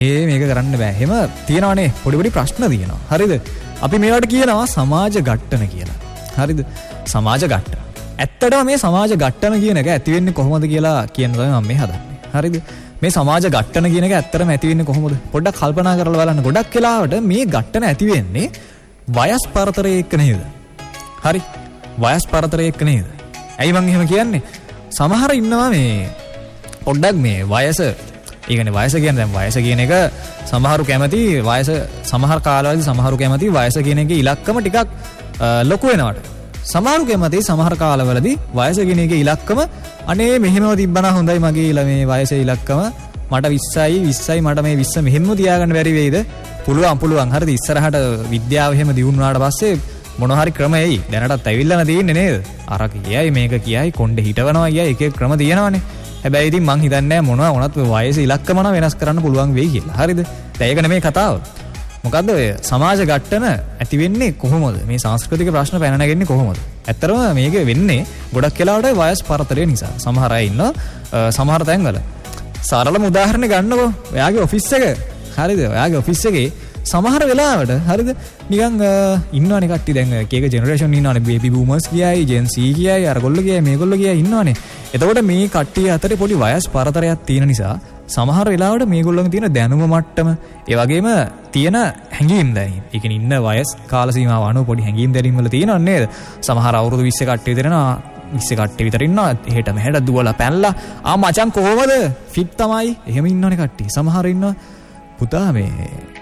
මේක කරන්න බෑ. එහෙම තියෙනවනේ පොඩි පොඩි ප්‍රශ්න තියෙනවා. හරිද? අපි මේවට කියනවා සමාජ ඝට්ටන කියලා. හරිද? සමාජ ඝට්ටන. ඇත්තටම මේ සමාජ ඝට්ටන කියන එක ඇති වෙන්නේ කොහොමද කියලා කියන තමයි මම මේ හදන්නේ. හරිද? මේ සමාජ ඝට්ටන කියන එක ඇත්තටම ඇති වෙන්නේ කොහොමද? පොඩ්ඩක් කල්පනා කරලා බලන්න. ගොඩක් වෙලාවට මේ ඝට්ටන ඇති වෙන්නේ වයස් පරතරය එක්ක නේද? හරි? වයස් පරතරය එක්ක නේද? ඇයි මං එහෙම කියන්නේ? සමහර ඉන්නවා මේ පොඩ්ඩක් මේ වයස, ඒ කියන්නේ වයස කියන්නේ දැන් වයස කියන එක සමහරු කැමති වයස, සමහර කාලවලදී සමහරු කැමති වයස කියන එකේ ඉලක්කම ටිකක් ලොකු වෙනවට. සමහරු කැමති සමහර කාලවලදී වයස කියන එකේ ඉලක්කම අනේ මෙහෙමව තිබ්බනම් හොඳයි මගේ මේ වයසේ ඉලක්කම මට 20යි මට මේ 20 මෙහෙම තියාගන්න බැරි වෙයිද? පුළුවන්. හරිද? ඉස්සරහට විද්‍යාව එහෙම දියුණුවාට පස්සේ මොන හරි ක්‍රම එයි. දැනටත් ඇවිල්ලාම තියෙන්නේ නේද? අර කියයි මේක කියයි කොණ්ඩේ හිටවනවා කියයි එක එක ක්‍රම තියෙනවානේ. හැබැයි ඉතින් මං හිතන්නේ මොනවා වුණත් වයස ඉලක්කම නම් වෙනස් කරන්න පුළුවන් වෙයි කියලා. හරිද? දැන් ඒක නෙමෙයි කතාව. මොකද්ද ඔය සමාජ ඝට්ටන ඇති වෙන්නේ කොහොමද? මේ සංස්කෘතික ප්‍රශ්න පැන නැගෙන්නේ කොහොමද? ඇත්තටම මේක වෙන්නේ ගොඩක් වෙලාවට වයස් පරතරය නිසා. සමහර අය ඉන්නවා සමහර තැන්වල. සරලම උදාහරණ ගන්නකො. ඔයාගේ ඔෆිස් එක. හරිද? ඔයාගේ ඔෆිස් එකේ සමහර වෙලාවට හරිද නිකන් ඉන්නවනේ කට්ටිය දැන් එක එක ජෙනරේෂන් ඉන්නවනේ බේබි බූමර්ස් කියයි ජෙන් සී කියයි අරගොල්ලෝ කියයි මේගොල්ලෝ කියයි ඉන්නවනේ. එතකොට මේ කට්ටිය අතරේ පොඩි වයස් පරතරයක් තියෙන නිසා සමහර වෙලාවට මේගොල්ලෝගේ තියෙන දැනුම මට්ටම ඒ වගේම තියෙන හැඟීම් දැනීම්. ඒ කියන්නේ ඉන්න වයස් කාල සීමාව අනුව පොඩි හැඟීම් දැනීම් වල තියෙනව නේද? සමහර අවුරුදු 20 කට්ටිය දෙනවා 20 කට්ටිය විතර ඉන්නවා. එහෙට මෙහෙට දුවලා පැනලා මචං කොහොමද? ෆිට් තමයි. එහෙම ඉන්නවනේ කට්ටිය. සමහර ඉන්නවා පුතා මේ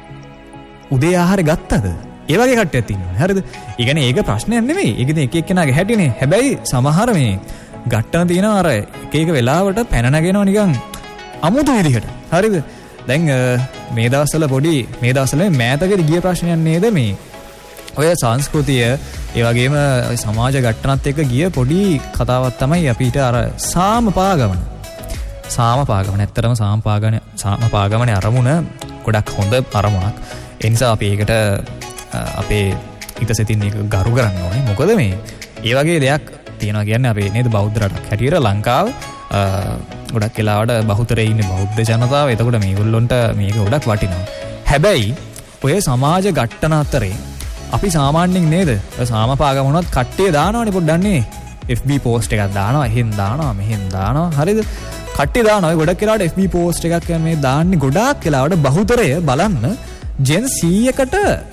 උදේ ආහාර ගත්තද? ඒ වගේ කට්ටියක් ඉන්නවා. හරිද? ඒ කියන්නේ ඒක ප්‍රශ්නයක් නෙමෙයි. ඒක ඉතින් එක එක්කෙනාගේ හැටිනේ. හැබැයි සමහර මේ ඝට්ටන තියෙනවා අර එක එක වෙලාවට පැන නැගෙනවා නිකන් අමුතු විදිහට. හරිද? දැන් මේ දවස්වල මේ දවස්වල මෑතකදී ගිය ප්‍රශ්නයක් නේද මේ ඔය සංස්කෘතිය ඒ වගේම සමාජ ඝට්ටනත් එක්ක ගිය පොඩි කතාවක් තමයි අපිට අර සාමපාගමන. ඇත්තටම සාමපාගමනේ අරමුණ ගොඩක් හොඳ අරමුණක්. ඒ නිසා අපි ඒකට අපේ හිතසෙතින් එක ගරු කරන්න ඕනේ. මොකද මේ ඒ වගේ දෙයක් තියෙනවා කියන්නේ අපේ නේද බෞද්ධ රටක් හැටියට ලංකාව ගොඩක් වෙලාවට බහුතරයේ ඉන්නේ බෞද්ධ ජනතාව. එතකොට මේගොල්ලොන්ට මේක ගොඩක් වටිනවා. හැබැයි ඔය සමාජ ඝට්ටන අතරේ අපි සාමාන්‍යයෙන් නේද සාමපාගම වුණත් කට්ටිය දානවනේ පොඩ්ඩන්නේ FB post එකක් දානවා, එහෙන් දානවා, මෙහෙන් දානවා. හරිද? කට්ටිය දානවා. ගොඩක් වෙලාවට FB post එකක් මේ දාන්නේ ගොඩාක් වෙලාවට බහුතරය බලන්න ජෙන් 100කට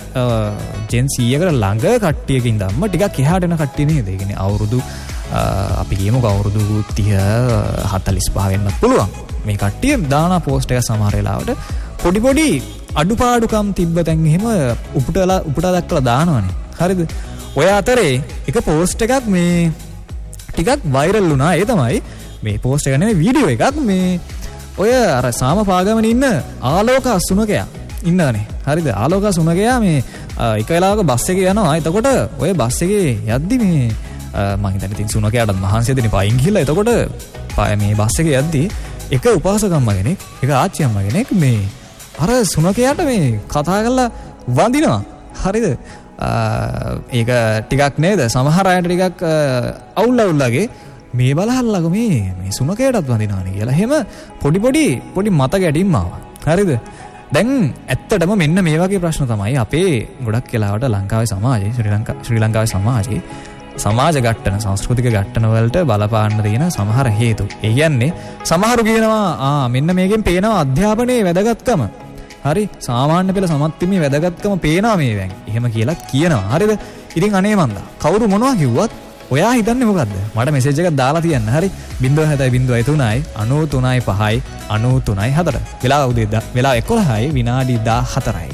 ළඟ කට්ටියකින් ධම්ම ටිකක් එහාට එන කට්ටිය නේද? ඒ කියන්නේ අවුරුදු අපි කියමුකෝ අවුරුදු 30 45 වෙන්නත් පුළුවන්. මේ කට්ටිය දාන පෝස්ට් එක සමහර වෙලාවට පොඩි අඩුපාඩුකම් තිබ්බ තැන් එහෙම උපුටා දක්වලා දානවනේ. හරිද? ඔය අතරේ එක පෝස්ට් එකක් මේ ටිකක් වෛරල් වුණා. ඒ තමයි මේ පෝස්ට් එක නෙමෙයි වීඩියෝ එකක් මේ ඔය අර සාමපාගමනේ ඉන්න ආලෝක සුනකයා ඉන්නවනේ. හරිද? ආලෝක සුනකයා මේ එක වෙලාවක බස් එකේ යනවා. එතකොට ඔය බස් එකේ යද්දි මේ මං හිතන්නේ ඉතින් සුනකයාට මහන්සිය දෙන්නේ පයින් ගිහලා. එතකොට මේ බස් එකේ යද්දි එක උපාසකම්ම කෙනෙක්, එක ආච්චියම්ම කෙනෙක් මේ අර සුනකයාට මේ කතා කරලා වඳිනවා. හරිද? ඒක ටිකක් නේද සමහර අයට ටිකක් අවුල්ලාගේ මේ බලහල්ලාක මේ සුනකයටත් වඳිනවානේ කියලා. එහෙම පොඩි මත ගැටීම් ආවා. හරිද? දැන් ඇත්තටම මෙන්න මේ වගේ ප්‍රශ්න තමයි අපේ ගොඩක් වෙලාවට ලංකාවේ සමාජයේ ශ්‍රී ලංකාවේ සමාජයේ සමාජ ඝට්ටන සංස්කෘතික ඝට්ටන වලට බලපාන්න තියෙන සමහර හේතු. ඒ කියන්නේ සමහරු කියනවා මෙන්න මේකෙන් පේනවා අධ්‍යාපනයේ වැදගත්කම. හරි? සාමාන්‍ය පෙළ සමත්වීමේ වැදගත්කම පේනවා මේවෙන්. එහෙම කියලා කියනවා. හරිද? ඉතින් අනේ මන්දා කවුරු මොනවා කිව්වත් ඔයා හිතන්නේ මොකද්ද? මට මෙසේජ් එකක් දාලා තියන්න. හරි? 0.03 93 5 93 4. වෙලාව උදේ වෙලාව 11යි විනාඩි 14යි.